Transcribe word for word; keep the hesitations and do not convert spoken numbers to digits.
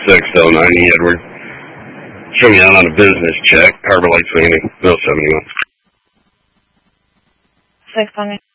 six L ninety Edward. Show me out on a business check. Harbor Lights Landing, Bill seventy-one. six on